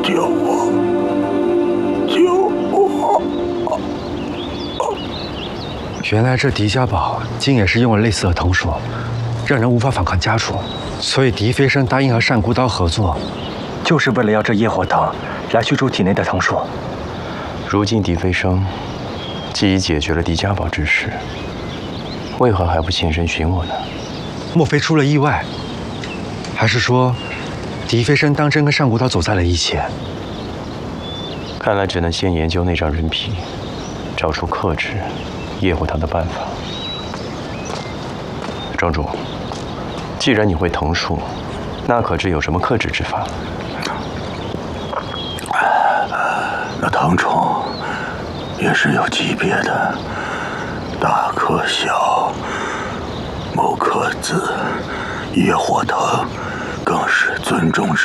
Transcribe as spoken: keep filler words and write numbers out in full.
救我！救我！ 原来这狄家堡竟也是用了类似的藤术，让人无法反抗家主。所以狄飞升答应和单孤刀合作，就是为了要这业火藤来驱除体内的藤术。 如今狄飞升既已解决了狄家堡之事，为何还不现身寻我呢？ 莫非出了意外？还是说，狄飞升当真跟单孤刀走在了一起？ 看来只能先研究那张人皮，找出克制业火藤的办法。庄主，既然你会藤术，那可知有什么克制之法？ 那藤虫也是有级别的，大克小，某克子，野火藤更是尊重。